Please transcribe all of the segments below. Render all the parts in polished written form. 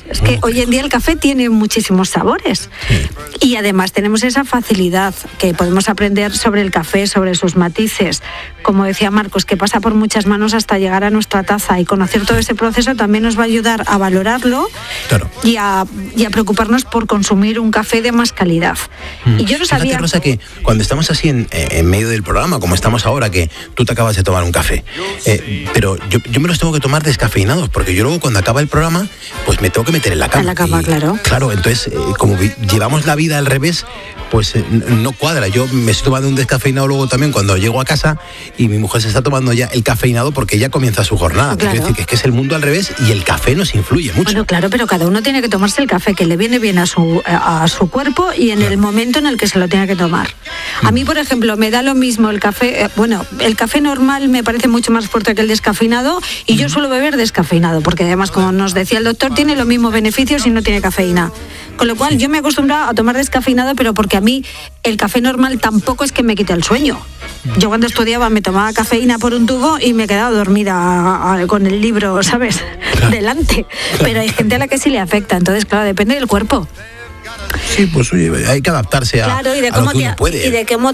Es que hoy en día el café tiene muchísimos sabores. Y además tenemos esa facilidad que podemos aprender sobre el café, sobre sus matices. Como decía Marcos, que pasa por muchas manos hasta llegar a nuestra taza, y conocer todo ese proceso también nos va a ayudar a valorarlo y a preocuparnos por consumir un café de más calidad. Y yo no sabía... Fíjate, Rosa, que cuando estamos así en medio del programa, como estamos ahora, que tú te acabas de tomar un café, pero yo me los tengo que tomar descafeinados, porque yo luego cuando acaba el programa, pues me tengo que meter en la cama. En la cama, claro. Claro, entonces, como llevamos la vida al revés, pues no cuadra. Yo me estoy tomando un descafeinado luego también cuando llego a casa, y mi mujer se está tomando ya el cafeinado porque ella comienza su jornada. Claro. Quiero decir que es el mundo al revés, y el café nos influye mucho. Bueno, claro, pero cada uno tiene que tomarse el café que le viene bien a su cuerpo y en el momento en el que se lo tenga que tomar. A mí, por ejemplo, me da lo mismo el café, el café normal me parece mucho más fuerte que el descafeinado, y yo suelo beber descafeinado, porque además, como nos decía el doctor, tiene los mismos beneficios y no tiene cafeína. Con lo cual yo me he acostumbrado a tomar descafeinado, pero porque a mí el café normal tampoco es que me quite el sueño. Yo cuando estudiaba me tomaba cafeína por un tubo y me quedaba dormida con el libro, ¿sabes? Delante. Pero hay gente a la que sí le afecta, entonces claro, depende del cuerpo. Sí, pues oye, hay que adaptarse a lo que uno puede. Y de cómo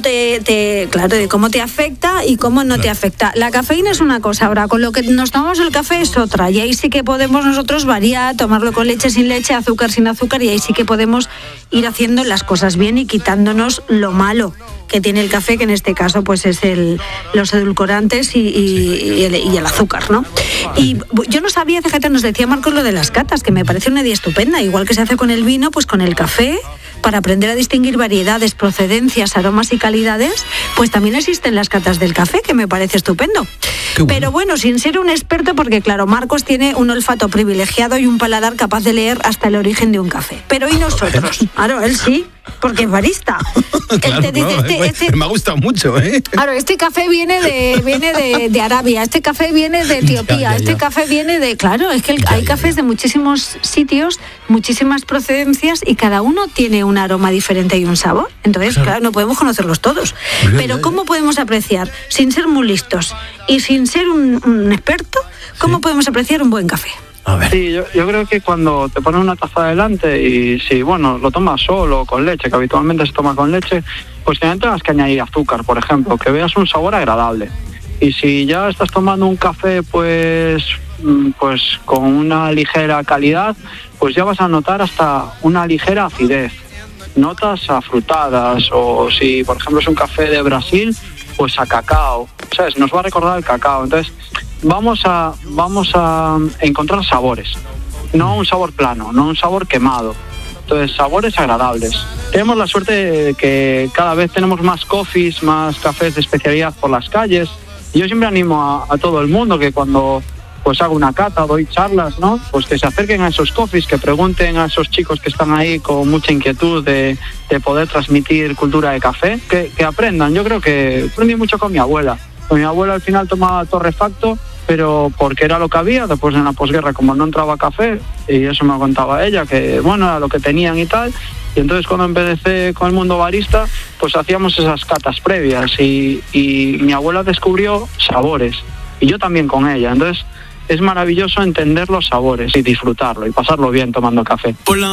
de cómo te afecta y cómo no te afecta. La cafeína es una cosa, ahora con lo que nos tomamos el café es otra, y ahí sí que podemos nosotros variar, tomarlo con leche, sin leche, azúcar, sin azúcar, y ahí sí que podemos ir haciendo las cosas bien y quitándonos lo malo que tiene el café, que en este caso pues es los edulcorantes y el azúcar, ¿no? Y yo no sabía, fíjate, nos decía Marcos lo de las catas, que me parece una idea estupenda, igual que se hace con el vino, pues con el café, para aprender a distinguir variedades, procedencias, aromas y calidades, pues también existen las catas del café, que me parece estupendo. Pero bueno, sin ser un experto, porque claro, Marcos tiene un olfato privilegiado y un paladar capaz de leer hasta el origen de un café. Pero ¿y nosotros? Claro, él sí, porque es barista. Claro, él te dice, me ha gustado mucho, ¿eh? Claro, este café viene de Arabia, este café viene de Etiopía, este café viene de... Claro, es que hay cafés de muchísimos sitios, muchísimas procedencias, y cada uno tiene un aroma diferente y un sabor. Entonces, claro, no podemos conocerlos todos. Pero ¿cómo podemos apreciar, sin ser muy listos y sin ser un experto, cómo podemos apreciar un buen café? A ver. Sí, yo creo que cuando te ponen una taza delante y si, lo tomas solo o con leche, que habitualmente se toma con leche, pues también tengas que añadir azúcar, por ejemplo, que veas un sabor agradable. Y si ya estás tomando un café, pues con una ligera calidad, pues ya vas a notar hasta una ligera acidez, notas afrutadas, o si, por ejemplo, es un café de Brasil, pues a cacao, ¿sabes? Nos va a recordar el cacao. Entonces, vamos a encontrar sabores, no un sabor plano, no un sabor quemado. Entonces, sabores agradables. Tenemos la suerte de que cada vez tenemos más coffees, más cafés de especialidad por las calles. Y yo siempre animo a todo el mundo que cuando pues hago una cata, doy charlas, ¿no? Pues que se acerquen a esos coffees, que pregunten a esos chicos que están ahí con mucha inquietud de poder transmitir cultura de café, que aprendan. Yo creo que aprendí mucho con mi abuela. Con mi abuela al final tomaba torrefacto, pero porque era lo que había. Después en la posguerra, como no entraba café, y eso me contaba ella, que era lo que tenían y tal. Y entonces cuando empecé con el mundo barista, pues hacíamos esas catas previas y mi abuela descubrió sabores, y yo también con ella. Entonces es maravilloso entender los sabores y disfrutarlo y pasarlo bien tomando café.